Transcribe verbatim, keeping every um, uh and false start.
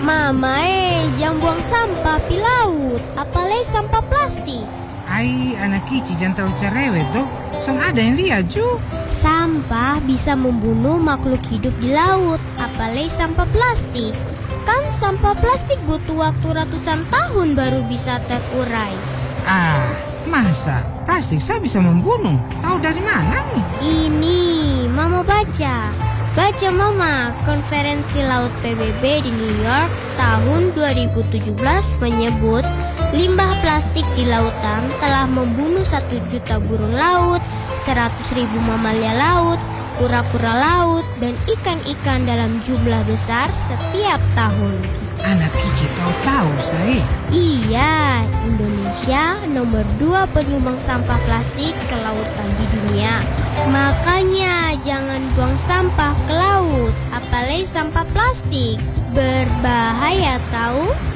Mama eh, jangan buang sampah di laut, apalagi sampah plastik. Ai, anak kicik jangan terlalu cerewet toh. Son ada yang lihat ju. Sampah bisa membunuh makhluk hidup di laut, apalagi sampah plastik. Kan sampah plastik butuh waktu ratusan tahun baru bisa terurai. Ah, masa plastik saya bisa membunuh? Tahu dari mana nih? Ini, Mama baca. Baca Mama, konferensi Laut P B B di New York tahun dua ribu tujuh belas menyebut limbah plastik di lautan telah membunuh satu juta burung laut, seratus ribu mamalia laut, kura-kura laut, dan ikan-ikan dalam jumlah besar setiap tahun. Anak kicik tahu-tahu saya. Iya, Indonesia nomor dua penyumbang sampah plastik ke lautan di dunia. Makanya jangan buang sampah ke laut, apalagi sampah plastik. Berbahaya tahu?